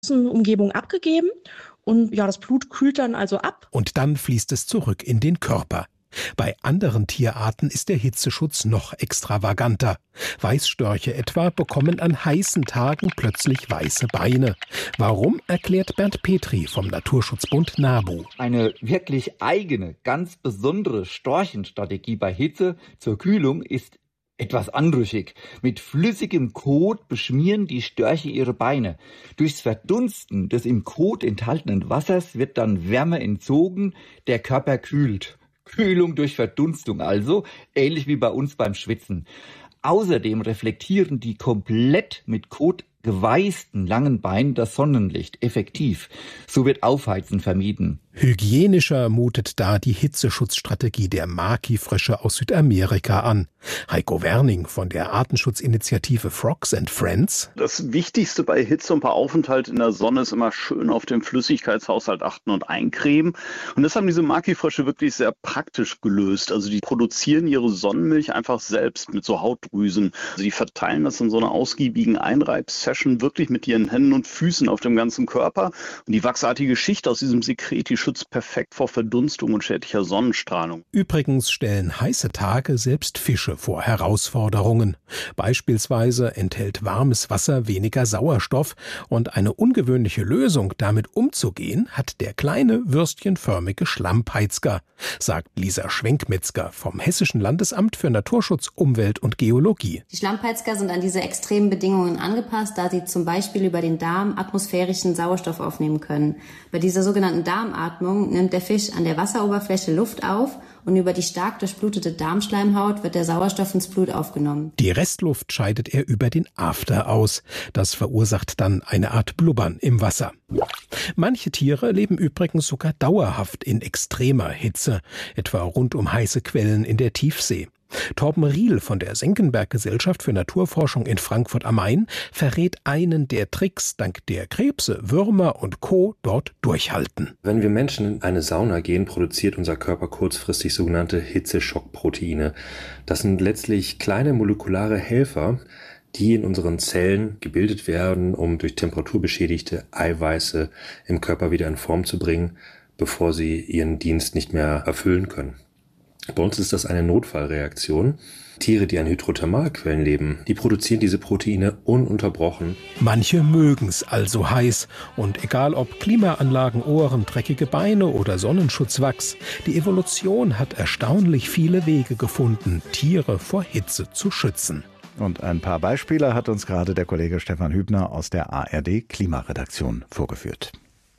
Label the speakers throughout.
Speaker 1: Umgebung abgegeben und ja, das Blut kühlt dann also ab.
Speaker 2: Und dann fließt es zurück in den Körper. Bei anderen Tierarten ist der Hitzeschutz noch extravaganter. Weißstörche etwa bekommen an heißen Tagen plötzlich weiße Beine. Warum, erklärt Bernd Petri vom Naturschutzbund NABU.
Speaker 3: Eine wirklich eigene, ganz besondere Storchenstrategie bei Hitze zur Kühlung ist etwas anrüchig. Mit flüssigem Kot beschmieren die Störche ihre Beine. Durchs Verdunsten des im Kot enthaltenen Wassers wird dann Wärme entzogen, der Körper kühlt. Kühlung durch Verdunstung also, ähnlich wie bei uns beim Schwitzen. Außerdem reflektieren die komplett mit Kot geweißten langen Beine das Sonnenlicht effektiv. So wird Aufheizen vermieden.
Speaker 2: Hygienischer mutet da die Hitzeschutzstrategie der Maki-Frösche aus Südamerika an. Heiko Werning von der Artenschutzinitiative Frogs and Friends.
Speaker 4: Das Wichtigste bei Hitze und bei Aufenthalt in der Sonne ist immer schön auf den Flüssigkeitshaushalt achten und eincremen. Und das haben diese Maki-Frösche wirklich sehr praktisch gelöst. Also die produzieren ihre Sonnenmilch einfach selbst mit so Hautdrüsen. Also die verteilen das in so einer ausgiebigen Einreibsession wirklich mit ihren Händen und Füßen auf dem ganzen Körper. Und die wachsartige Schicht aus diesem Sekret, die schützt perfekt vor Verdunstung und schädlicher Sonnenstrahlung.
Speaker 2: Übrigens stellen heiße Tage selbst Fische vor Herausforderungen. Beispielsweise enthält warmes Wasser weniger Sauerstoff und eine ungewöhnliche Lösung, damit umzugehen, hat der kleine würstchenförmige Schlammpeitzger, sagt Lisa Schwenkmetzger vom Hessischen Landesamt für Naturschutz, Umwelt und Geologie.
Speaker 5: Die Schlammpeitzger sind an diese extremen Bedingungen angepasst, da sie zum Beispiel über den Darm atmosphärischen Sauerstoff aufnehmen können. Bei dieser sogenannten Darmatmung nimmt der Fisch an der Wasseroberfläche Luft auf und über die stark durchblutete Darmschleimhaut wird der Sauerstoff ins Blut aufgenommen.
Speaker 2: Die Restluft scheidet er über den After aus. Das verursacht dann eine Art Blubbern im Wasser. Manche Tiere leben übrigens sogar dauerhaft in extremer Hitze, etwa rund um heiße Quellen in der Tiefsee. Torben Riel von der Senckenberg-Gesellschaft für Naturforschung in Frankfurt am Main verrät einen der Tricks, dank der Krebse, Würmer und Co. dort durchhalten.
Speaker 6: Wenn wir Menschen in eine Sauna gehen, produziert unser Körper kurzfristig sogenannte Hitzeschockproteine. Das sind letztlich kleine molekulare Helfer, die in unseren Zellen gebildet werden, um durch Temperatur beschädigte Eiweiße im Körper wieder in Form zu bringen, bevor sie ihren Dienst nicht mehr erfüllen können. Bei uns ist das eine Notfallreaktion. Tiere, die an Hydrothermalquellen leben, die produzieren diese Proteine ununterbrochen.
Speaker 2: Manche mögen's also heiß. Und egal ob Klimaanlagen, Ohren, dreckige Beine oder Sonnenschutzwachs, die Evolution hat erstaunlich viele Wege gefunden, Tiere vor Hitze zu schützen.
Speaker 7: Und ein paar Beispiele hat uns gerade der Kollege Stefan Hübner aus der ARD Klimaredaktion vorgeführt.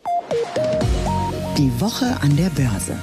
Speaker 8: Die Woche an der Börse.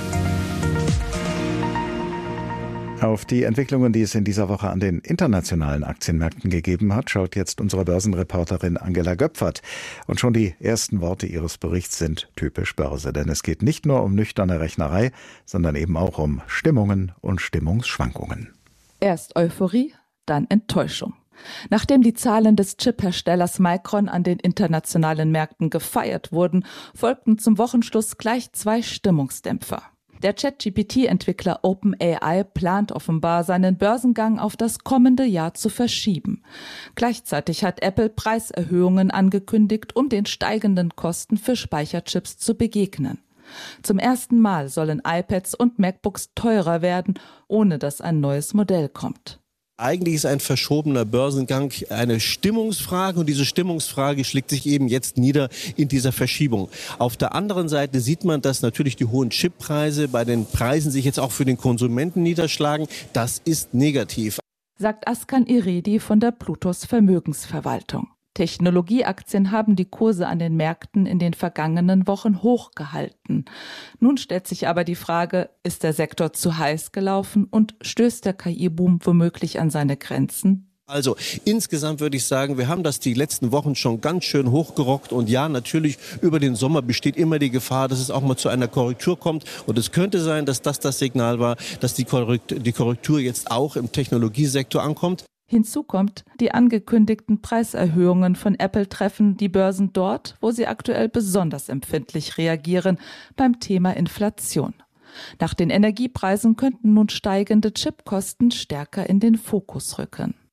Speaker 7: Auf die Entwicklungen, die es in dieser Woche an den internationalen Aktienmärkten gegeben hat, schaut jetzt unsere Börsenreporterin Angela Göpfert. Und schon die ersten Worte ihres Berichts sind typisch Börse. Denn es geht nicht nur um nüchterne Rechnerei, sondern eben auch um Stimmungen und Stimmungsschwankungen.
Speaker 9: Erst Euphorie, dann Enttäuschung. Nachdem die Zahlen des Chipherstellers Micron an den internationalen Märkten gefeiert wurden, folgten zum Wochenschluss gleich 2 Stimmungsdämpfer. Der ChatGPT-Entwickler OpenAI plant offenbar, seinen Börsengang auf das kommende Jahr zu verschieben. Gleichzeitig hat Apple Preiserhöhungen angekündigt, um den steigenden Kosten für Speicherchips zu begegnen. Zum ersten Mal sollen iPads und MacBooks teurer werden, ohne dass ein neues Modell kommt.
Speaker 10: Eigentlich ist ein verschobener Börsengang eine Stimmungsfrage und diese Stimmungsfrage schlägt sich eben jetzt nieder in dieser Verschiebung. Auf der anderen Seite sieht man, dass natürlich die hohen Chippreise bei den Preisen sich jetzt auch für den Konsumenten niederschlagen. Das ist negativ,
Speaker 9: sagt Askan Iredi von der Plutos Vermögensverwaltung. Technologieaktien haben die Kurse an den Märkten in den vergangenen Wochen hochgehalten. Nun stellt sich aber die Frage, ist der Sektor zu heiß gelaufen und stößt der KI-Boom womöglich an seine Grenzen?
Speaker 10: Also insgesamt würde ich sagen, wir haben das die letzten Wochen schon ganz schön hochgerockt und ja, natürlich über den Sommer besteht immer die Gefahr, dass es auch mal zu einer Korrektur kommt und es könnte sein, dass das Signal war, dass die Korrektur jetzt auch im Technologiesektor ankommt.
Speaker 9: Hinzu kommt, die angekündigten Preiserhöhungen von Apple treffen die Börsen dort, wo sie aktuell besonders empfindlich reagieren, beim Thema Inflation. Nach den Energiepreisen könnten nun steigende Chipkosten stärker in den Fokus rücken.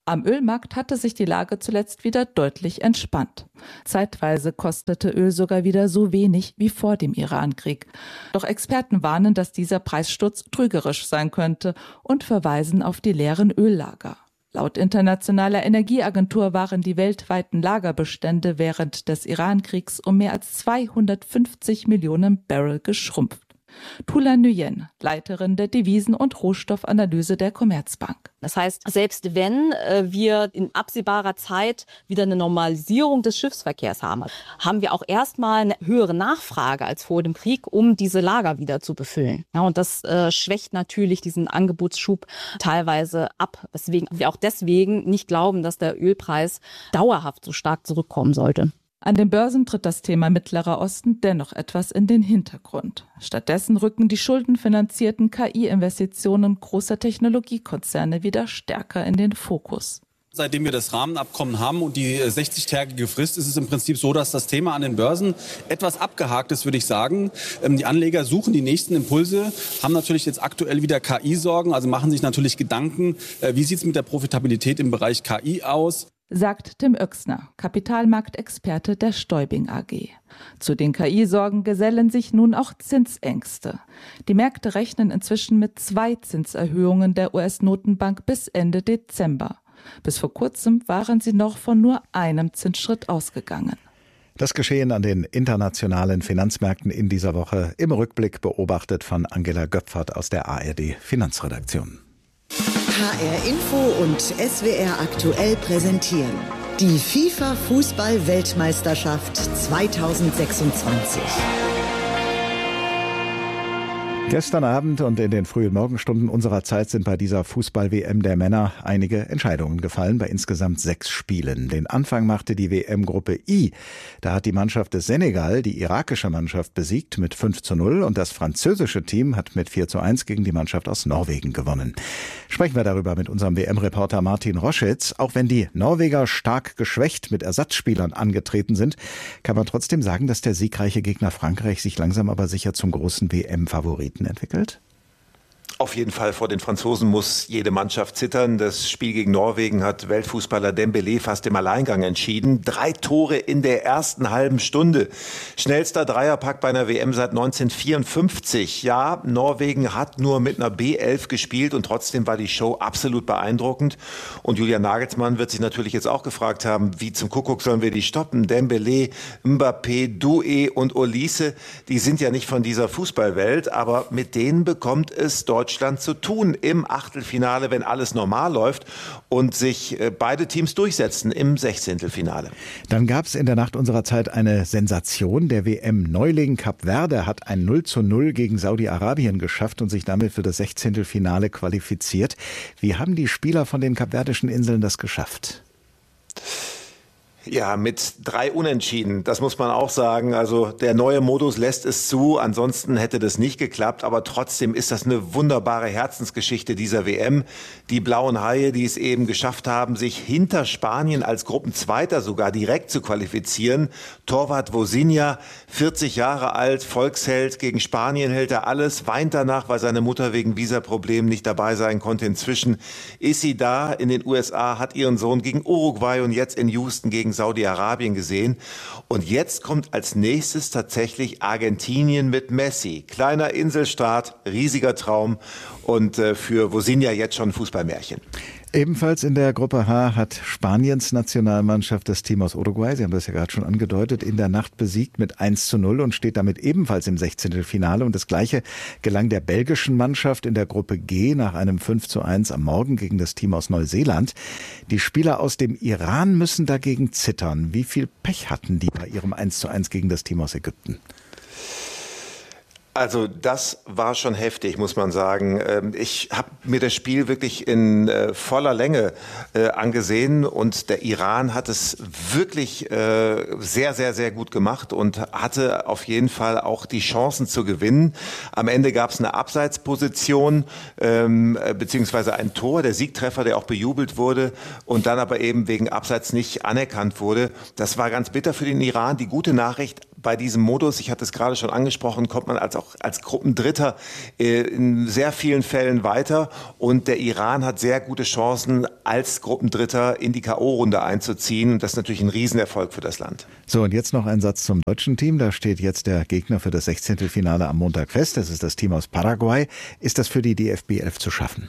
Speaker 9: Am Ölmarkt hatte sich die Lage zuletzt wieder deutlich entspannt. Zeitweise kostete Öl sogar wieder so wenig wie vor dem Irankrieg. Doch Experten warnen, dass dieser Preissturz trügerisch sein könnte und verweisen auf die leeren Öllager. Laut Internationaler Energieagentur waren die weltweiten Lagerbestände während des Irankriegs um mehr als 250 Millionen Barrel geschrumpft. Tula Nguyen, Leiterin der Devisen- und Rohstoffanalyse der Commerzbank.
Speaker 8: Das heißt, selbst wenn wir in absehbarer Zeit wieder eine Normalisierung des Schiffsverkehrs haben, haben wir auch erstmal eine höhere Nachfrage als vor dem Krieg, um diese Lager wieder zu befüllen. Ja, und das schwächt natürlich diesen Angebotsschub teilweise ab, weswegen wir auch deswegen nicht glauben, dass der Ölpreis dauerhaft so stark zurückkommen sollte.
Speaker 9: An den Börsen tritt das Thema Mittlerer Osten dennoch etwas in den Hintergrund. Stattdessen rücken die schuldenfinanzierten KI-Investitionen großer Technologiekonzerne wieder stärker in den Fokus.
Speaker 11: Seitdem wir das Rahmenabkommen haben und die 60-tägige Frist, ist es im Prinzip so, dass das Thema an den Börsen etwas abgehakt ist, würde ich sagen. Die Anleger suchen die nächsten Impulse, haben natürlich jetzt aktuell wieder KI-Sorgen, also machen sich natürlich Gedanken, wie sieht es mit der Profitabilität im Bereich KI aus?
Speaker 9: Sagt Tim Oechsner, Kapitalmarktexperte der Stäubing AG. Zu den KI-Sorgen gesellen sich nun auch Zinsängste. Die Märkte rechnen inzwischen mit 2 Zinserhöhungen der US-Notenbank bis Ende Dezember. Bis vor kurzem waren sie noch von nur einem Zinsschritt ausgegangen.
Speaker 7: Das Geschehen an den internationalen Finanzmärkten in dieser Woche im Rückblick beobachtet von Angela Göpfert aus der ARD Finanzredaktion.
Speaker 12: HR Info und SWR aktuell präsentieren die FIFA-Fußball-Weltmeisterschaft 2026.
Speaker 7: Gestern Abend und in den frühen Morgenstunden unserer Zeit sind bei dieser Fußball-WM der Männer einige Entscheidungen gefallen, bei insgesamt 6 Spielen. Den Anfang machte die WM-Gruppe I. Da hat die Mannschaft des Senegal die irakische Mannschaft besiegt mit 5:0 und das französische Team hat mit 4:1 gegen die Mannschaft aus Norwegen gewonnen. Sprechen wir darüber mit unserem WM-Reporter Martin Roschitz. Auch wenn die Norweger stark geschwächt mit Ersatzspielern angetreten sind, kann man trotzdem sagen, dass der siegreiche Gegner Frankreich sich langsam aber sicher zum großen WM-Favoriten entwickelt?
Speaker 13: Auf jeden Fall, vor den Franzosen muss jede Mannschaft zittern. Das Spiel gegen Norwegen hat Weltfußballer Dembélé fast im Alleingang entschieden. 3 Tore in der ersten halben Stunde. Schnellster Dreierpack bei einer WM seit 1954. Ja, Norwegen hat nur mit einer B11 gespielt und trotzdem war die Show absolut beeindruckend. Und Julian Nagelsmann wird sich natürlich jetzt auch gefragt haben, wie zum Kuckuck sollen wir die stoppen? Dembélé, Mbappé, Doué und Olise, die sind ja nicht von dieser Fußballwelt, aber mit denen bekommt es Deutschland zu tun im Achtelfinale, wenn alles normal läuft und sich beide Teams durchsetzen im 16.
Speaker 7: Dann gab es in der Nacht unserer Zeit eine Sensation. Der WM-Neuling Kap Verde hat ein 0:0 gegen Saudi-Arabien geschafft und sich damit für das 16. Finale qualifiziert. Wie haben die Spieler von den kapverdischen Inseln das geschafft?
Speaker 13: Ja, mit 3 Unentschieden, das muss man auch sagen. Also der neue Modus lässt es zu, ansonsten hätte das nicht geklappt. Aber trotzdem ist das eine wunderbare Herzensgeschichte dieser WM. Die blauen Haie, die es eben geschafft haben, sich hinter Spanien als Gruppenzweiter sogar direkt zu qualifizieren. Torwart Vozinha, 40 Jahre alt, Volksheld, gegen Spanien hält er alles, weint danach, weil seine Mutter wegen Visaproblemen nicht dabei sein konnte. Inzwischen ist sie da in den USA, hat ihren Sohn gegen Uruguay und jetzt in Houston gegen Saudi-Arabien gesehen. Und jetzt kommt als nächstes tatsächlich Argentinien mit Messi. Kleiner Inselstaat, riesiger Traum und für Vozinha jetzt schon ein Fußballmärchen.
Speaker 7: Ebenfalls in der Gruppe H hat Spaniens Nationalmannschaft das Team aus Uruguay, Sie haben das ja gerade schon angedeutet, in der Nacht besiegt mit 1:0 und steht damit ebenfalls im 16. Finale. Und das Gleiche gelang der belgischen Mannschaft in der Gruppe G nach einem 5:1 am Morgen gegen das Team aus Neuseeland. Die Spieler aus dem Iran müssen dagegen zittern. Wie viel Pech hatten die bei ihrem 1:1 gegen das Team aus Ägypten?
Speaker 13: Also das war schon heftig, muss man sagen. Ich habe mir das Spiel wirklich in voller Länge angesehen und der Iran hat es wirklich sehr, sehr, sehr gut gemacht und hatte auf jeden Fall auch die Chancen zu gewinnen. Am Ende gab es eine Abseitsposition beziehungsweise ein Tor, der Siegtreffer, der auch bejubelt wurde und dann aber eben wegen Abseits nicht anerkannt wurde. Das war ganz bitter für den Iran. Die gute Nachricht: bei diesem Modus, ich hatte es gerade schon angesprochen, kommt man auch als Gruppendritter in sehr vielen Fällen weiter. Und der Iran hat sehr gute Chancen, als Gruppendritter in die K.O.-Runde einzuziehen. Und das ist natürlich ein Riesenerfolg für das Land.
Speaker 7: So, und jetzt noch ein Satz zum deutschen Team. Da steht jetzt der Gegner für das 16. Finale am Montag fest. Das ist das Team aus Paraguay. Ist das für die DFB 11 zu schaffen?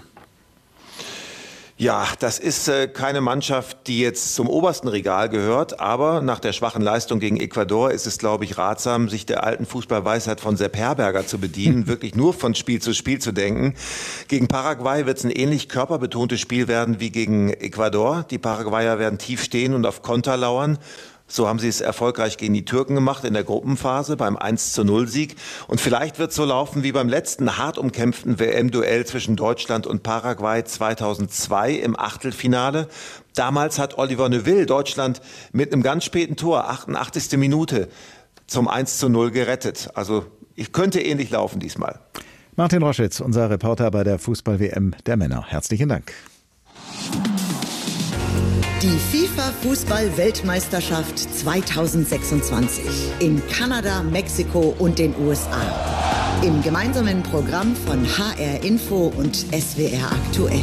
Speaker 13: Ja, das ist keine Mannschaft, die jetzt zum obersten Regal gehört, aber nach der schwachen Leistung gegen Ecuador ist es, glaube ich, ratsam, sich der alten Fußballweisheit von Sepp Herberger zu bedienen, wirklich nur von Spiel zu denken. Gegen Paraguay wird es ein ähnlich körperbetontes Spiel werden wie gegen Ecuador. Die Paraguayer werden tief stehen und auf Konter lauern. So haben sie es erfolgreich gegen die Türken gemacht in der Gruppenphase beim 1:0-Sieg. Und vielleicht wird es so laufen wie beim letzten hart umkämpften WM-Duell zwischen Deutschland und Paraguay 2002 im Achtelfinale. Damals hat Oliver Neuville Deutschland mit einem ganz späten Tor, 88. Minute, zum 1:0 gerettet. Also könnte ähnlich laufen diesmal.
Speaker 7: Martin Roschitz, unser Reporter bei der Fußball-WM der Männer. Herzlichen Dank.
Speaker 12: Die FIFA-Fußball-Weltmeisterschaft 2026 in Kanada, Mexiko und den USA. Im gemeinsamen Programm von HR Info und SWR Aktuell.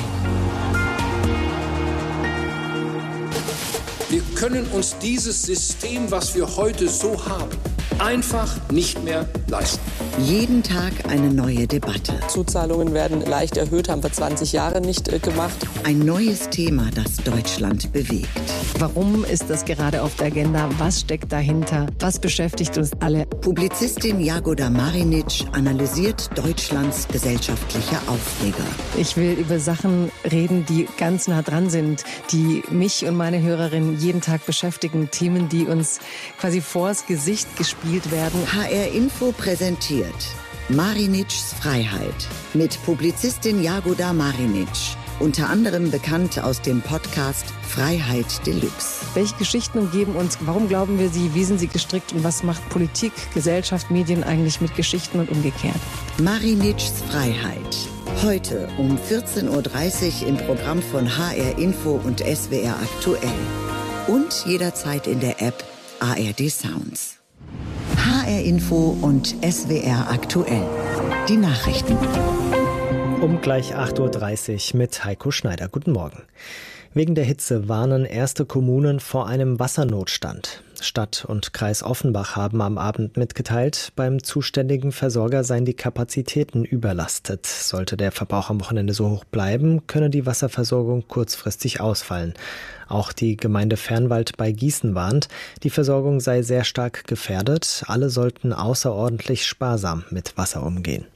Speaker 14: Wir können uns dieses System, was wir heute so haben, einfach nicht mehr leisten.
Speaker 12: Jeden Tag eine neue Debatte.
Speaker 15: Zuzahlungen werden leicht erhöht, haben wir 20 Jahre nicht gemacht.
Speaker 12: Ein neues Thema, das Deutschland bewegt.
Speaker 16: Warum ist das gerade auf der Agenda? Was steckt dahinter? Was beschäftigt uns alle?
Speaker 12: Publizistin Jagoda Marinic analysiert Deutschlands gesellschaftliche Aufreger.
Speaker 16: Ich will über Sachen reden, die ganz nah dran sind, die mich und meine Hörerinnen jeden Tag beschäftigen. Themen, die uns quasi vors Gesicht gespielt werden.
Speaker 12: HR Info präsentiert Marinics Freiheit mit Publizistin Jagoda Marinic. Unter anderem bekannt aus dem Podcast Freiheit Deluxe.
Speaker 16: Welche Geschichten umgeben uns? Warum glauben wir sie? Wie sind sie gestrickt? Und was macht Politik, Gesellschaft, Medien eigentlich mit Geschichten und umgekehrt?
Speaker 12: Marinics Freiheit. Heute um 14:30 Uhr im Programm von HR Info und SWR Aktuell. Und jederzeit in der App ARD Sounds. HR Info und SWR Aktuell. Die Nachrichten.
Speaker 17: Um gleich 8:30 Uhr mit Heiko Schneider. Guten Morgen. Wegen der Hitze warnen erste Kommunen vor einem Wassernotstand. Stadt und Kreis Offenbach haben am Abend mitgeteilt, beim zuständigen Versorger seien die Kapazitäten überlastet. Sollte der Verbrauch am Wochenende so hoch bleiben, könne die Wasserversorgung kurzfristig ausfallen. Auch die Gemeinde Fernwald bei Gießen warnt, die Versorgung sei sehr stark gefährdet. Alle sollten außerordentlich sparsam mit Wasser umgehen.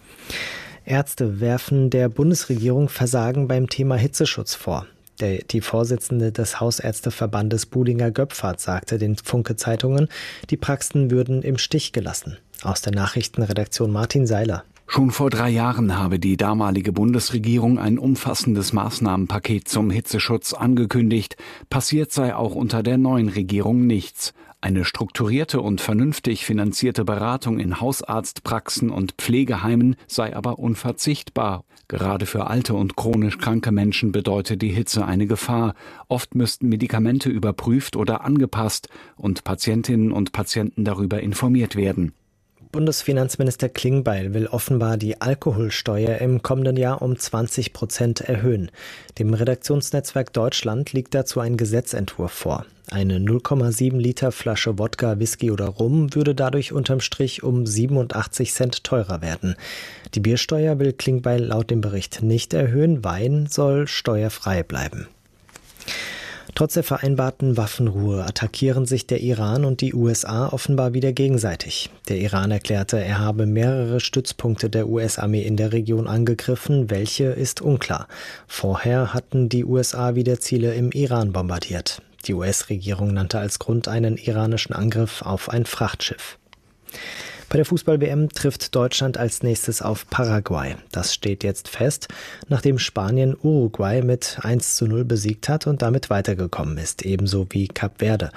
Speaker 17: Ärzte werfen der Bundesregierung Versagen beim Thema Hitzeschutz vor. Die Vorsitzende des Hausärzteverbandes Budinger-Göpfert sagte den Funke-Zeitungen, die Praxen würden im Stich gelassen. Aus der Nachrichtenredaktion Martin Seiler.
Speaker 18: Schon vor 3 Jahren habe die damalige Bundesregierung ein umfassendes Maßnahmenpaket zum Hitzeschutz angekündigt. Passiert sei auch unter der neuen Regierung nichts. Eine strukturierte und vernünftig finanzierte Beratung in Hausarztpraxen und Pflegeheimen sei aber unverzichtbar. Gerade für alte und chronisch kranke Menschen bedeutet die Hitze eine Gefahr. Oft müssten Medikamente überprüft oder angepasst und Patientinnen und Patienten darüber informiert werden.
Speaker 17: Bundesfinanzminister Klingbeil will offenbar die Alkoholsteuer im kommenden Jahr um 20% erhöhen. Dem Redaktionsnetzwerk Deutschland liegt dazu ein Gesetzentwurf vor. Eine 0,7 Liter Flasche Wodka, Whisky oder Rum würde dadurch unterm Strich um 87 Cent teurer werden. Die Biersteuer will Klingbeil laut dem Bericht nicht erhöhen. Wein soll steuerfrei bleiben. Trotz der vereinbarten Waffenruhe attackieren sich der Iran und die USA offenbar wieder gegenseitig. Der Iran erklärte, er habe mehrere Stützpunkte der US-Armee in der Region angegriffen. Welche ist unklar. Vorher hatten die USA wieder Ziele im Iran bombardiert. Die US-Regierung nannte als Grund einen iranischen Angriff auf ein Frachtschiff. Bei der Fußball-WM trifft Deutschland als nächstes auf Paraguay. Das steht jetzt fest, nachdem Spanien Uruguay mit 1:0 besiegt hat und damit weitergekommen ist, ebenso wie Kap Verde.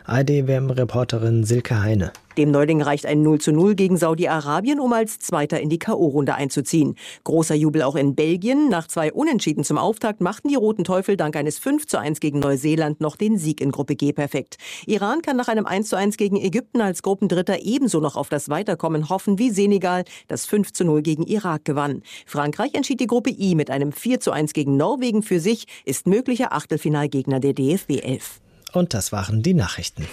Speaker 17: ARD-WM-Reporterin Silke Heine.
Speaker 19: Dem Neuling reicht ein 0:0 gegen Saudi-Arabien, um als Zweiter in die K.O.-Runde einzuziehen. Großer Jubel auch in Belgien. Nach 2 Unentschieden zum Auftakt machten die Roten Teufel dank eines 5:1 gegen Neuseeland noch den Sieg in Gruppe G perfekt. Iran kann nach einem 1:1 gegen Ägypten als Gruppendritter ebenso noch auf das Weiterkommen hoffen wie Senegal, das 5:0 gegen Irak gewann. Frankreich entschied die Gruppe I mit einem 4:1 gegen Norwegen für sich, ist möglicher Achtelfinalgegner der DFB 11.
Speaker 17: Und das waren die Nachrichten.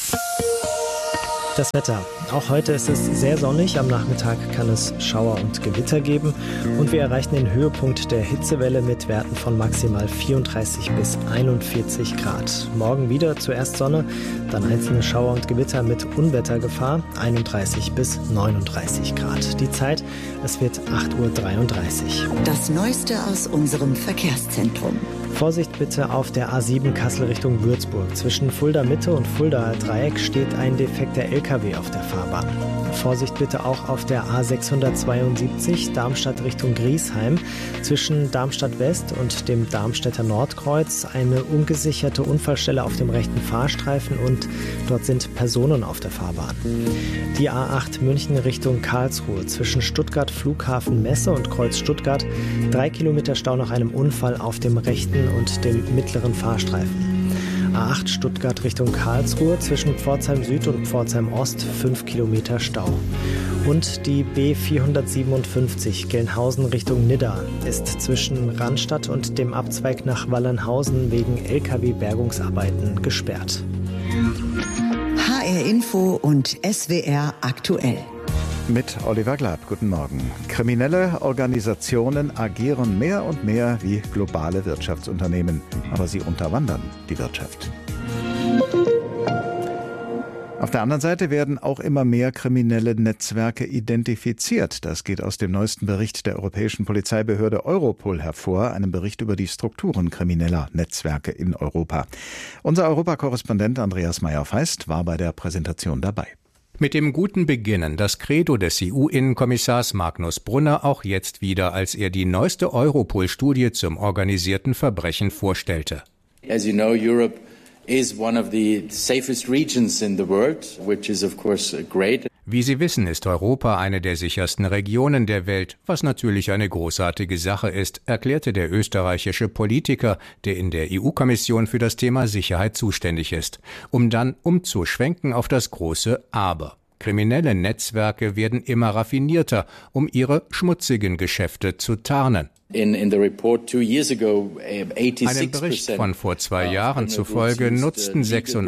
Speaker 17: Das Wetter. Auch heute ist es sehr sonnig. Am Nachmittag kann es Schauer und Gewitter geben. Und wir erreichen den Höhepunkt der Hitzewelle mit Werten von maximal 34 bis 41 Grad. Morgen wieder zuerst Sonne, dann einzelne Schauer und Gewitter mit Unwettergefahr, 31 bis 39 Grad. Die Zeit, es wird 8:33 Uhr.
Speaker 12: Das Neueste aus unserem Verkehrszentrum.
Speaker 17: Vorsicht bitte auf der A7 Kassel Richtung Würzburg. Zwischen Fulda Mitte und Fulda Dreieck steht ein defekter LKW auf der Fahrbahn. Vorsicht bitte auch auf der A672 Darmstadt Richtung Griesheim. Zwischen Darmstadt West und dem Darmstädter Nordkreuz eine ungesicherte Unfallstelle auf dem rechten Fahrstreifen und dort sind Personen auf der Fahrbahn. Die A8 München Richtung Karlsruhe. Zwischen Stuttgart Flughafen Messe und Kreuz Stuttgart 3 Kilometer Stau nach einem Unfall auf dem rechten und dem mittleren Fahrstreifen. A8 Stuttgart Richtung Karlsruhe, zwischen Pforzheim Süd und Pforzheim Ost 5 Kilometer Stau. Und die B457 Gelnhausen Richtung Nidda ist zwischen Rannstadt und dem Abzweig nach Wallernhausen wegen LKW-Bergungsarbeiten gesperrt.
Speaker 12: HR Info und SWR aktuell.
Speaker 7: Mit Oliver Glab. Guten Morgen. Kriminelle Organisationen agieren mehr und mehr wie globale Wirtschaftsunternehmen, aber sie unterwandern die Wirtschaft. Auf der anderen Seite werden auch immer mehr kriminelle Netzwerke identifiziert. Das geht aus dem neuesten Bericht der europäischen Polizeibehörde Europol hervor, einem Bericht über die Strukturen krimineller Netzwerke in Europa. Unser Europakorrespondent Andreas Meyer-Feist war bei der Präsentation dabei.
Speaker 2: Mit dem guten Beginnen, das Credo des EU-Innenkommissars Magnus Brunner auch jetzt wieder, als er die neueste Europol-Studie zum organisierten Verbrechen vorstellte.
Speaker 20: As you know, Europe is one of the safest regions in the world, which is of course great.
Speaker 2: Wie Sie wissen, ist Europa eine der sichersten Regionen der Welt, was natürlich eine großartige Sache ist, erklärte der österreichische Politiker, der in der EU-Kommission für das Thema Sicherheit zuständig ist, um dann umzuschwenken auf das große Aber. Kriminelle Netzwerke werden immer raffinierter, um ihre schmutzigen Geschäfte zu tarnen.
Speaker 20: In the report 2 years ago, 86%
Speaker 2: Einem Bericht von vor 2 Jahren zufolge nutzten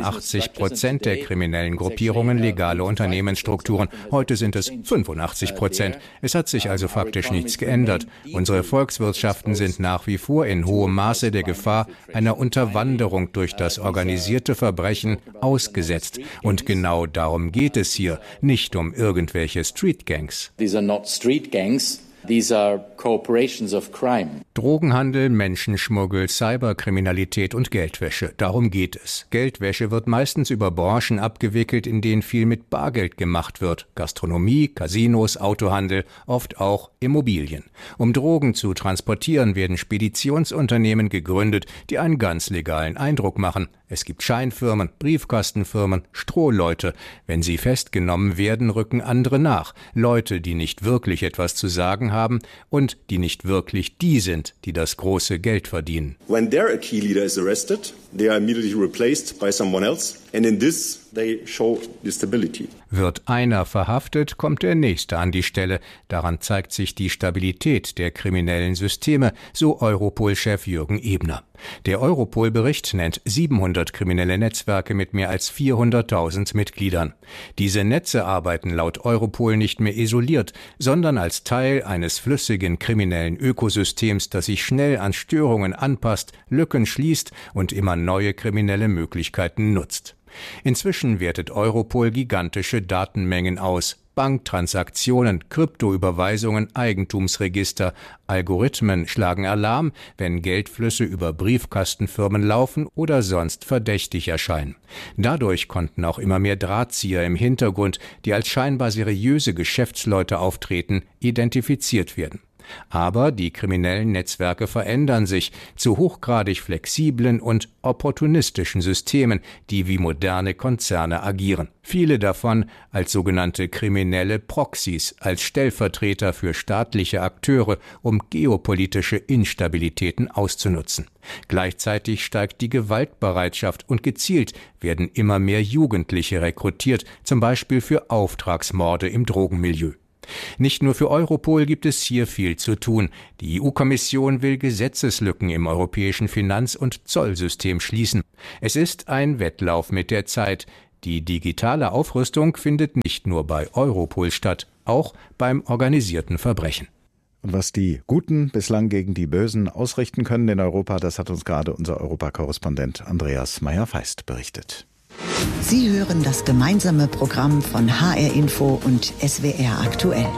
Speaker 2: 86% der kriminellen Gruppierungen legale Unternehmensstrukturen. Heute sind es 85%. Es hat sich also faktisch nichts geändert. Unsere Volkswirtschaften sind nach wie vor in hohem Maße der Gefahr einer Unterwanderung durch das organisierte Verbrechen ausgesetzt. Und genau darum geht es hier, nicht um irgendwelche Streetgangs.
Speaker 20: These are not street gangs. These are corporations of crime.
Speaker 2: Drogenhandel, Menschenschmuggel, Cyberkriminalität und Geldwäsche. Darum geht es. Geldwäsche wird meistens über Branchen abgewickelt, in denen viel mit Bargeld gemacht wird. Gastronomie, Casinos, Autohandel, oft auch Immobilien. Um Drogen zu transportieren, werden Speditionsunternehmen gegründet, die einen ganz legalen Eindruck machen. Es gibt Scheinfirmen, Briefkastenfirmen, Strohleute. Wenn sie festgenommen werden, rücken andere nach. Leute, die nicht wirklich etwas zu sagen haben und die nicht wirklich die sind, die das große Geld verdienen.
Speaker 21: When their key leader is arrested, they are immediately replaced by someone else. And in this they show stability.
Speaker 2: Wird einer verhaftet, kommt der nächste an die Stelle. Daran zeigt sich die Stabilität der kriminellen Systeme, so Europol-Chef Jürgen Ebner. Der Europol-Bericht nennt 700 kriminelle Netzwerke mit mehr als 400.000 Mitgliedern. Diese Netze arbeiten laut Europol nicht mehr isoliert, sondern als Teil eines flüssigen kriminellen Ökosystems, das sich schnell an Störungen anpasst, Lücken schließt und immer neue kriminelle Möglichkeiten nutzt. Inzwischen wertet Europol gigantische Datenmengen aus. Banktransaktionen, Kryptoüberweisungen, Eigentumsregister, Algorithmen schlagen Alarm, wenn Geldflüsse über Briefkastenfirmen laufen oder sonst verdächtig erscheinen. Dadurch konnten auch immer mehr Drahtzieher im Hintergrund, die als scheinbar seriöse Geschäftsleute auftreten, identifiziert werden.
Speaker 1: Aber die kriminellen Netzwerke verändern sich zu hochgradig flexiblen und opportunistischen Systemen, die wie moderne Konzerne agieren. Viele davon als sogenannte kriminelle Proxys, als Stellvertreter für staatliche Akteure, um geopolitische Instabilitäten auszunutzen. Gleichzeitig steigt die Gewaltbereitschaft und gezielt werden immer mehr Jugendliche rekrutiert, zum Beispiel für Auftragsmorde im Drogenmilieu. Nicht nur für Europol gibt es hier viel zu tun. Die EU-Kommission will Gesetzeslücken im europäischen Finanz- und Zollsystem schließen. Es ist ein Wettlauf mit der Zeit. Die digitale Aufrüstung findet nicht nur bei Europol statt, auch beim organisierten Verbrechen.
Speaker 7: Und was die Guten bislang gegen die Bösen ausrichten können in Europa, das hat uns gerade unser Europakorrespondent Andreas Meyer-Feist berichtet.
Speaker 12: Sie hören das gemeinsame Programm von HR Info und SWR Aktuell.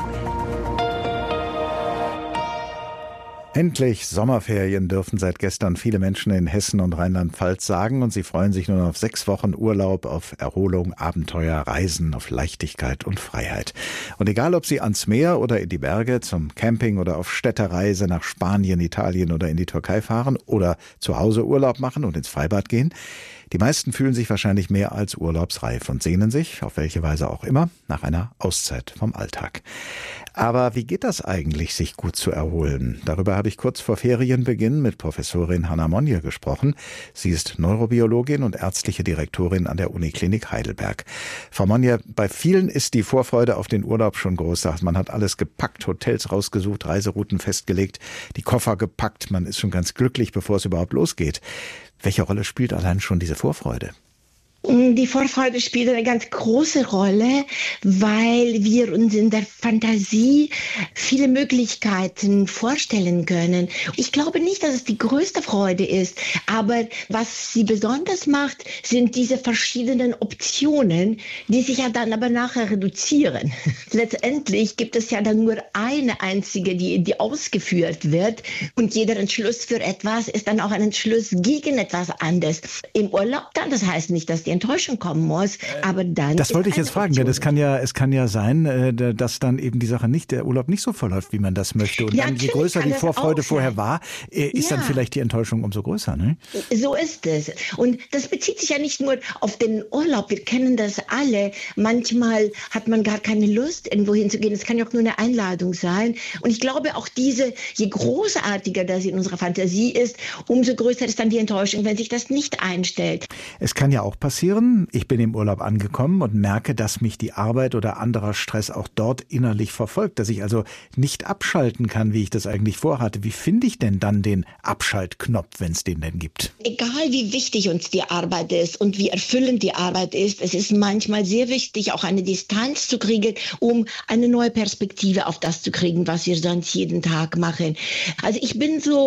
Speaker 7: Endlich Sommerferien dürfen seit gestern viele Menschen in Hessen und Rheinland-Pfalz sagen und sie freuen sich nun auf 6 Wochen Urlaub, auf Erholung, Abenteuer, Reisen, auf Leichtigkeit und Freiheit. Und egal, ob sie ans Meer oder in die Berge, zum Camping oder auf Städtereise nach Spanien, Italien oder in die Türkei fahren oder zu Hause Urlaub machen und ins Freibad gehen, die meisten fühlen sich wahrscheinlich mehr als urlaubsreif und sehnen sich, auf welche Weise auch immer, nach einer Auszeit vom Alltag. Aber wie geht das eigentlich, sich gut zu erholen? Darüber habe ich kurz vor Ferienbeginn mit Professorin Hanna Monje gesprochen. Sie ist Neurobiologin und ärztliche Direktorin an der Uniklinik Heidelberg. Frau Monje, bei vielen ist die Vorfreude auf den Urlaub schon groß. Man hat alles gepackt, Hotels rausgesucht, Reiserouten festgelegt, die Koffer gepackt. Man ist schon ganz glücklich, bevor es überhaupt losgeht. Welche Rolle spielt allein schon diese Vorfreude?
Speaker 22: Die Vorfreude spielt eine ganz große Rolle, weil wir uns in der Fantasie viele Möglichkeiten vorstellen können. Ich glaube nicht, dass es die größte Freude ist, aber was sie besonders macht, sind diese verschiedenen Optionen, die sich ja dann aber nachher reduzieren. Letztendlich gibt es ja dann nur eine einzige, die ausgeführt wird, und jeder Entschluss für etwas ist dann auch ein Entschluss gegen etwas anderes. Im Urlaub dann, das heißt nicht, dass die Enttäuschung kommen muss, aber dann...
Speaker 7: Das wollte ich jetzt fragen, denn es kann ja sein, dass dann eben die Sache nicht, der Urlaub nicht so verläuft, wie man das möchte. Und dann, je größer die Vorfreude vorher war, ist dann vielleicht die Enttäuschung umso größer, ne?
Speaker 22: So ist es. Und das bezieht sich ja nicht nur auf den Urlaub. Wir kennen das alle. Manchmal hat man gar keine Lust, irgendwo hinzugehen. Es kann ja auch nur eine Einladung sein. Und ich glaube auch je großartiger das in unserer Fantasie ist, umso größer ist dann die Enttäuschung, wenn sich das nicht einstellt.
Speaker 7: Es kann ja auch passieren, ich bin im Urlaub angekommen und merke, dass mich die Arbeit oder anderer Stress auch dort innerlich verfolgt, dass ich also nicht abschalten kann, wie ich das eigentlich vorhatte. Wie finde ich denn dann den Abschaltknopf, wenn es den denn gibt?
Speaker 22: Egal wie wichtig uns die Arbeit ist und wie erfüllend die Arbeit ist, es ist manchmal sehr wichtig, auch eine Distanz zu kriegen, um eine neue Perspektive auf das zu kriegen, was wir sonst jeden Tag machen. Also ich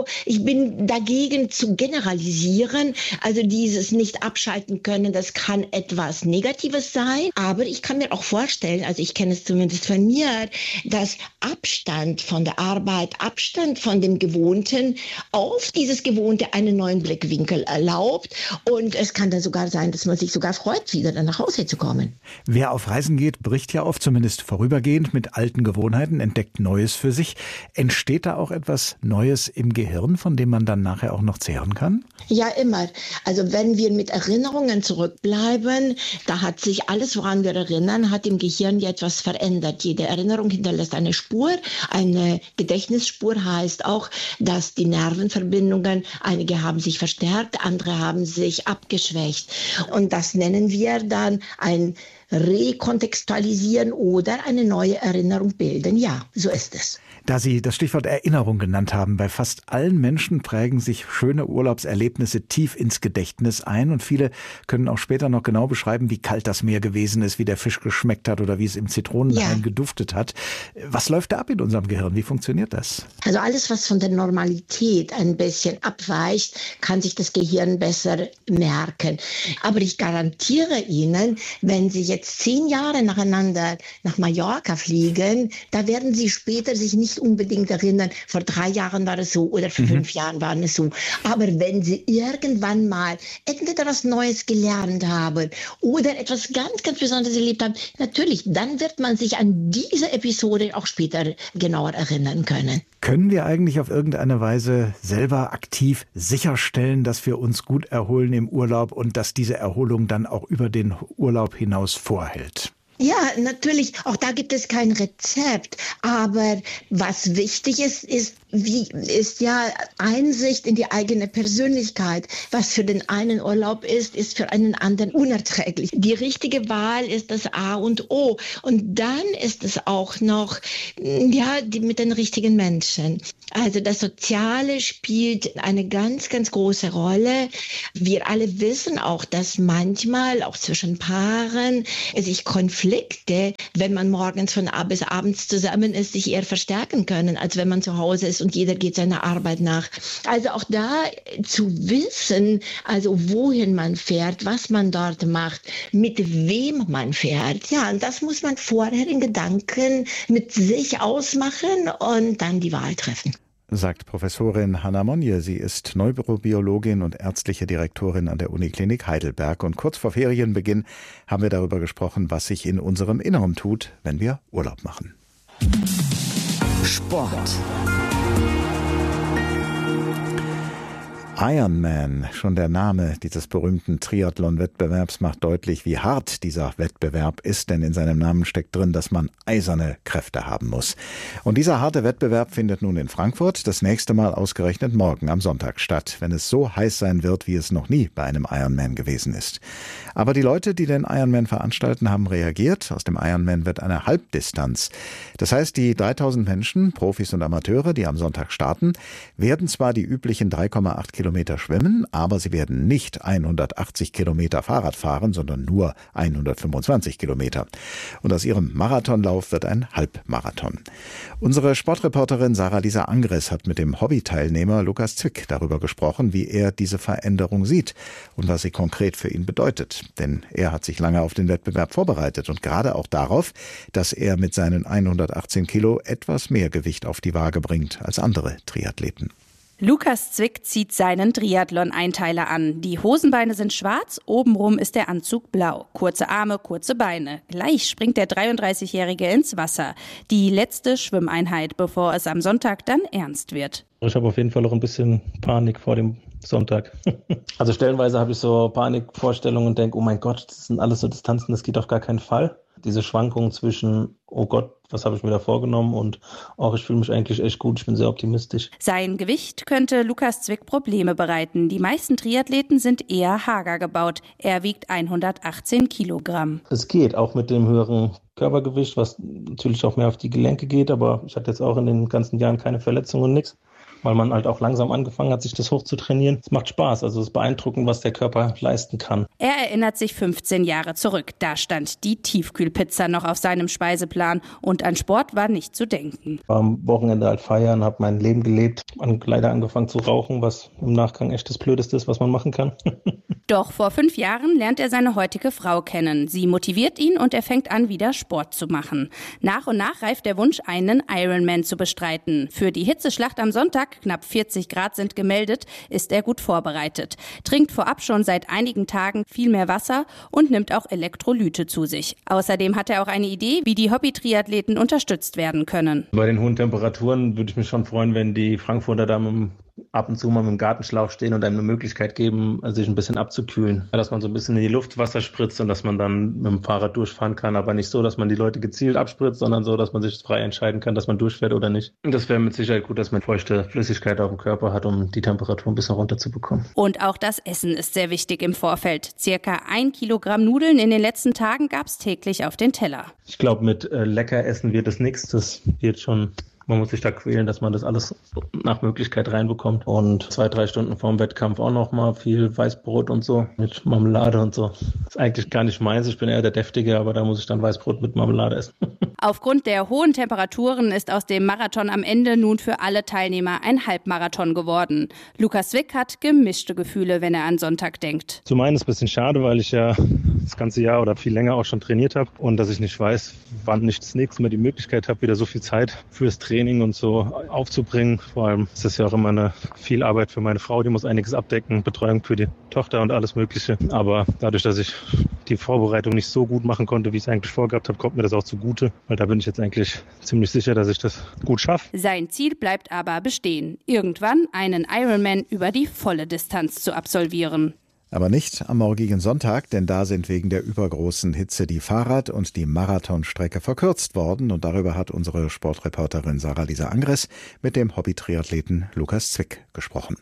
Speaker 22: bin dagegen zu generalisieren, also dieses nicht abschalten können, das kann etwas Negatives sein, aber ich kann mir auch vorstellen, also ich kenne es zumindest von mir, dass Abstand von der Arbeit, Abstand von dem Gewohnten auf dieses Gewohnte einen neuen Blickwinkel erlaubt, und es kann dann sogar sein, dass man sich sogar freut, wieder dann nach Hause zu kommen.
Speaker 7: Wer auf Reisen geht, bricht ja oft, zumindest vorübergehend, mit alten Gewohnheiten, entdeckt Neues für sich. Entsteht da auch etwas Neues im Gehirn, von dem man dann nachher auch noch zehren kann?
Speaker 22: Ja, immer. Also wenn wir mit Erinnerungen zurückbleiben, da hat sich alles, woran wir erinnern, hat im Gehirn ja etwas verändert. Jede Erinnerung hinterlässt eine Spur. Eine Gedächtnisspur heißt auch, dass die Nervenverbindungen, einige haben sich verstärkt, andere haben sich abgeschwächt. Und das nennen wir dann ein Rekontextualisieren oder eine neue Erinnerung bilden. Ja, so ist es.
Speaker 7: Da Sie das Stichwort Erinnerung genannt haben, bei fast allen Menschen prägen sich schöne Urlaubserlebnisse tief ins Gedächtnis ein, und viele können auch später noch genau beschreiben, wie kalt das Meer gewesen ist, wie der Fisch geschmeckt hat oder wie es im Zitronenwein geduftet hat. Was läuft da ab in unserem Gehirn? Wie funktioniert das?
Speaker 22: Also alles, was von der Normalität ein bisschen abweicht, kann sich das Gehirn besser merken. Aber ich garantiere Ihnen, wenn Sie jetzt 10 Jahre nacheinander nach Mallorca fliegen, da werden Sie später sich nicht unbedingt erinnern, vor 3 Jahren war es so oder vor 5 Jahren war es so. Aber wenn Sie irgendwann mal entweder was Neues gelernt haben oder etwas ganz, ganz Besonderes erlebt haben, natürlich, dann wird man sich an diese Episode auch später genauer erinnern können.
Speaker 7: Können wir eigentlich auf irgendeine Weise selber aktiv sicherstellen, dass wir uns gut erholen im Urlaub und dass diese Erholung dann auch über den Urlaub hinaus vorhält?
Speaker 22: Ja, natürlich. Auch da gibt es kein Rezept. Aber was wichtig ist ja Einsicht in die eigene Persönlichkeit. Was für den einen Urlaub ist für einen anderen unerträglich. Die richtige Wahl ist das A und O. Und dann ist es auch noch, mit den richtigen Menschen. Also das Soziale spielt eine ganz, ganz große Rolle. Wir alle wissen auch, dass manchmal auch zwischen Paaren sich Konflikte, wenn man morgens von bis abends zusammen ist, sich eher verstärken können, als wenn man zu Hause ist und jeder geht seiner Arbeit nach. Also auch da zu wissen, also wohin man fährt, was man dort macht, mit wem man fährt. Ja, und das muss man vorher in Gedanken mit sich ausmachen und dann die Wahl treffen.
Speaker 7: Sagt Professorin Hanna Monje. Sie ist Neurobiologin und ärztliche Direktorin an der Uniklinik Heidelberg. Und kurz vor Ferienbeginn haben wir darüber gesprochen, was sich in unserem Inneren tut, wenn wir Urlaub machen.
Speaker 12: Sport.
Speaker 7: Ironman, schon der Name dieses berühmten Triathlon-Wettbewerbs macht deutlich, wie hart dieser Wettbewerb ist, denn in seinem Namen steckt drin, dass man eiserne Kräfte haben muss. Und dieser harte Wettbewerb findet nun in Frankfurt das nächste Mal ausgerechnet morgen am Sonntag statt, wenn es so heiß sein wird, wie es noch nie bei einem Ironman gewesen ist. Aber die Leute, die den Ironman veranstalten, haben reagiert. Aus dem Ironman wird eine Halbdistanz. Das heißt, die 3000 Menschen, Profis und Amateure, die am Sonntag starten, werden zwar die üblichen 3,8 Kilometer schwimmen, aber sie werden nicht 180 Kilometer Fahrrad fahren, sondern nur 125 Kilometer. Und aus ihrem Marathonlauf wird ein Halbmarathon. Unsere Sportreporterin Sarah-Lisa Angres hat mit dem Hobbyteilnehmer Lukas Zwick darüber gesprochen, wie er diese Veränderung sieht und was sie konkret für ihn bedeutet. Denn er hat sich lange auf den Wettbewerb vorbereitet und gerade auch darauf, dass er mit seinen 118 Kilo etwas mehr Gewicht auf die Waage bringt als andere Triathleten.
Speaker 3: Lukas Zwick zieht seinen Triathlon-Einteiler an. Die Hosenbeine sind schwarz, obenrum ist der Anzug blau. Kurze Arme, kurze Beine. Gleich springt der 33-Jährige ins Wasser. Die letzte Schwimmeinheit, bevor es am Sonntag dann ernst wird.
Speaker 4: Ich habe auf jeden Fall auch ein bisschen Panik vor dem Sonntag. Also stellenweise habe ich so Panikvorstellungen und denke, oh mein Gott, das sind alles so Distanzen, das geht auf gar keinen Fall. Diese Schwankung zwischen, oh Gott, was habe ich mir da vorgenommen und auch ich fühle mich eigentlich echt gut, ich bin sehr optimistisch.
Speaker 3: Sein Gewicht könnte Lukas Zwick Probleme bereiten. Die meisten Triathleten sind eher hager gebaut. Er wiegt 118 Kilogramm.
Speaker 4: Es geht, auch mit dem höheren Körpergewicht, was natürlich auch mehr auf die Gelenke geht, aber ich hatte jetzt auch in den ganzen Jahren keine Verletzungen und nichts. Weil man halt auch langsam angefangen hat, sich das hoch zu trainieren. Es macht Spaß, also es ist beeindruckend, was der Körper leisten kann.
Speaker 3: Er erinnert sich 15 Jahre zurück. Da stand die Tiefkühlpizza noch auf seinem Speiseplan und an Sport war nicht zu denken.
Speaker 4: War am Wochenende halt feiern, habe mein Leben gelebt, leider angefangen zu rauchen, was im Nachgang echt das Blödeste ist, was man machen kann.
Speaker 3: Doch vor 5 Jahren lernt er seine heutige Frau kennen. Sie motiviert ihn und er fängt an, wieder Sport zu machen. Nach und nach reift der Wunsch, einen Ironman zu bestreiten. Für die Hitzeschlacht am Sonntag, knapp 40 Grad sind gemeldet, ist er gut vorbereitet. Trinkt vorab schon seit einigen Tagen viel mehr Wasser und nimmt auch Elektrolyte zu sich. Außerdem hat er auch eine Idee, wie die Hobby-Triathleten unterstützt werden können.
Speaker 4: Bei den hohen Temperaturen würde ich mich schon freuen, wenn die Frankfurter da ab und zu mal mit dem Gartenschlauch stehen und einem eine Möglichkeit geben, sich ein bisschen abzukühlen. Dass man so ein bisschen in die Luft Wasser spritzt und dass man dann mit dem Fahrrad durchfahren kann, aber nicht so, dass man die Leute gezielt abspritzt, sondern so, dass man sich frei entscheiden kann, dass man durchfährt oder nicht. Und das wäre mit Sicherheit gut, dass man feuchte Flüssigkeit auf dem Körper hat, um die Temperatur ein bisschen runterzubekommen.
Speaker 3: Und auch das Essen ist sehr wichtig im Vorfeld. Circa 1 Kilogramm Nudeln in den letzten Tagen gab es täglich auf den Teller.
Speaker 4: Ich glaube, mit lecker essen wird es nichts. Das wird schon... Man muss sich da quälen, dass man das alles nach Möglichkeit reinbekommt. Und 2-3 Stunden vorm Wettkampf auch noch mal viel Weißbrot und so mit Marmelade und so. Das ist eigentlich gar nicht meins. Ich bin eher der Deftige, aber da muss ich dann Weißbrot mit Marmelade essen.
Speaker 3: Aufgrund der hohen Temperaturen ist aus dem Marathon am Ende nun für alle Teilnehmer ein Halbmarathon geworden. Lukas Zwick hat gemischte Gefühle, wenn er an Sonntag denkt.
Speaker 4: Zum einen ist es ein bisschen schade, weil ich ja das ganze Jahr oder viel länger auch schon trainiert habe und dass ich nicht weiß, wann ich das nächste Mal die Möglichkeit habe, wieder so viel Zeit fürs Training und so aufzubringen. Vor allem ist das ja auch immer viel Arbeit für meine Frau, die muss einiges abdecken, Betreuung für die Tochter und alles Mögliche. Aber dadurch, dass ich die Vorbereitung nicht so gut machen konnte, wie ich es eigentlich vorgehabt habe, kommt mir das auch zugute, weil da bin ich jetzt eigentlich ziemlich sicher, dass ich das gut schaffe.
Speaker 3: Sein Ziel bleibt aber bestehen, irgendwann einen Ironman über die volle Distanz zu absolvieren.
Speaker 7: Aber nicht am morgigen Sonntag, denn da sind wegen der übergroßen Hitze die Fahrrad- und die Marathonstrecke verkürzt worden. Und darüber hat unsere Sportreporterin Sarah-Lisa Angres mit dem Hobby-Triathleten Lukas Zwick gesprochen.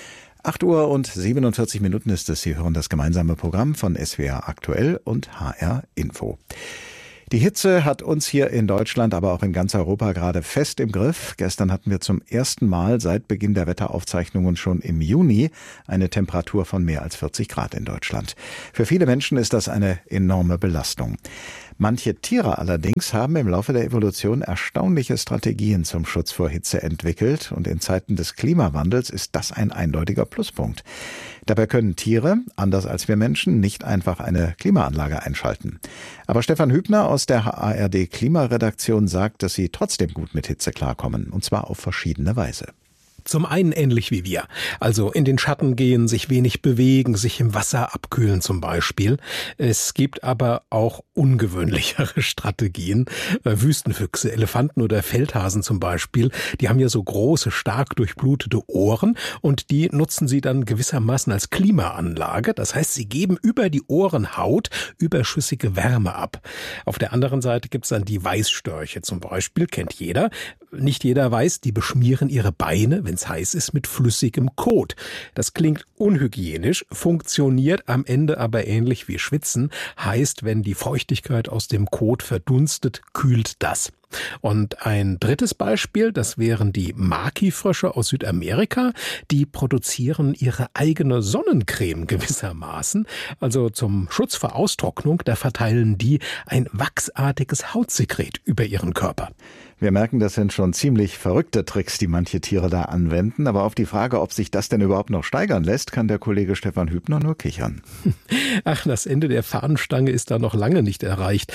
Speaker 7: 8:47 ist es. Sie hören das gemeinsame Programm von SWR Aktuell und HR Info. Die Hitze hat uns hier in Deutschland, aber auch in ganz Europa gerade fest im Griff. Gestern hatten wir zum ersten Mal seit Beginn der Wetteraufzeichnungen schon im Juni eine Temperatur von mehr als 40 Grad in Deutschland. Für viele Menschen ist das eine enorme Belastung. Manche Tiere allerdings haben im Laufe der Evolution erstaunliche Strategien zum Schutz vor Hitze entwickelt und in Zeiten des Klimawandels ist das ein eindeutiger Pluspunkt. Dabei können Tiere, anders als wir Menschen, nicht einfach eine Klimaanlage einschalten. Aber Stefan Hübner aus der ARD Klimaredaktion sagt, dass sie trotzdem gut mit Hitze klarkommen, und zwar auf verschiedene Weise.
Speaker 2: Zum einen ähnlich wie wir, also in den Schatten gehen, sich wenig bewegen, sich im Wasser abkühlen zum Beispiel. Es gibt aber auch ungewöhnlichere Strategien. Wüstenfüchse, Elefanten oder Feldhasen zum Beispiel, die haben ja so große, stark durchblutete Ohren und die nutzen sie dann gewissermaßen als Klimaanlage. Das heißt, sie geben über die Ohrenhaut überschüssige Wärme ab. Auf der anderen Seite gibt's dann die Weißstörche zum Beispiel, kennt jeder. Nicht jeder weiß, die beschmieren ihre Beine, wenn es heiß ist, mit flüssigem Kot. Das klingt unhygienisch, funktioniert am Ende aber ähnlich wie Schwitzen. Heißt, wenn die Feuchtigkeit aus dem Kot verdunstet, kühlt das. Und ein drittes Beispiel, das wären die Maki-Frösche aus Südamerika. Die produzieren ihre eigene Sonnencreme gewissermaßen. Also zum Schutz vor Austrocknung, da verteilen die ein wachsartiges Hautsekret über ihren Körper.
Speaker 7: Wir merken, das sind schon ziemlich verrückte Tricks, die manche Tiere da anwenden. Aber auf die Frage, ob sich das denn überhaupt noch steigern lässt, kann der Kollege Stefan Hübner nur kichern.
Speaker 2: Ach, das Ende der Fahnenstange ist da noch lange nicht erreicht.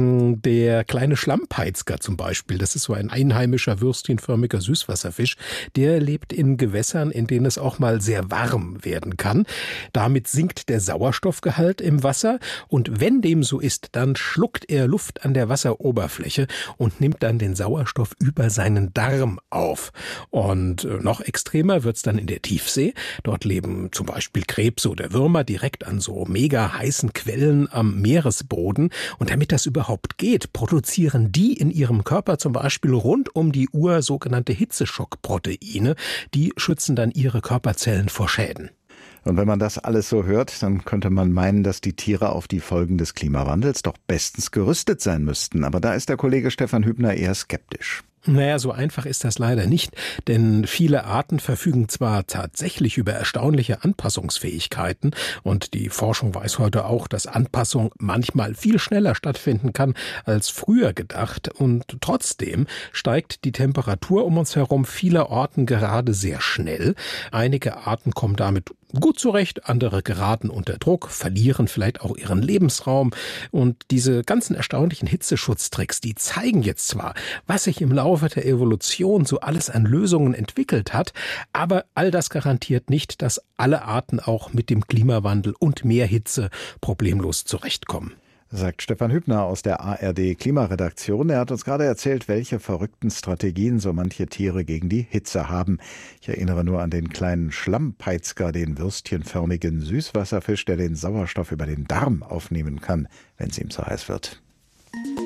Speaker 2: Der kleine Schlammpeitzger zum Beispiel, das ist so ein einheimischer würstchenförmiger Süßwasserfisch, der lebt in Gewässern, in denen es auch mal sehr warm werden kann. Damit sinkt der Sauerstoffgehalt im Wasser und wenn dem so ist, dann schluckt er Luft an der Wasseroberfläche und nimmt dann den Sauerstoff über seinen Darm auf. Und noch extremer wird's dann in der Tiefsee. Dort leben zum Beispiel Krebse oder Würmer direkt an so mega heißen Quellen am Meeresboden. Und damit das überhaupt geht, produzieren die in ihrem Körper zum Beispiel rund um die Uhr sogenannte Hitzeschockproteine. Die schützen dann ihre Körperzellen vor Schäden.
Speaker 7: Und wenn man das alles so hört, dann könnte man meinen, dass die Tiere auf die Folgen des Klimawandels doch bestens gerüstet sein müssten. Aber da ist der Kollege Stefan Hübner eher skeptisch.
Speaker 2: Naja, so einfach ist das leider nicht, denn viele Arten verfügen zwar tatsächlich über erstaunliche Anpassungsfähigkeiten und die Forschung weiß heute auch, dass Anpassung manchmal viel schneller stattfinden kann als früher gedacht und trotzdem steigt die Temperatur um uns herum vieler Orten gerade sehr schnell. Einige Arten kommen damit gut zurecht, andere geraten unter Druck, verlieren vielleicht auch ihren Lebensraum. Und diese ganzen erstaunlichen Hitzeschutztricks, die zeigen jetzt zwar, was sich im Laufe der Evolution so alles an Lösungen entwickelt hat, aber all das garantiert nicht, dass alle Arten auch mit dem Klimawandel und mehr Hitze problemlos zurechtkommen.
Speaker 7: Sagt Stefan Hübner aus der ARD Klimaredaktion. Er hat uns gerade erzählt, welche verrückten Strategien so manche Tiere gegen die Hitze haben. Ich erinnere nur an den kleinen Schlammpeitzger, den würstchenförmigen Süßwasserfisch, der den Sauerstoff über den Darm aufnehmen kann, wenn es ihm zu heiß wird.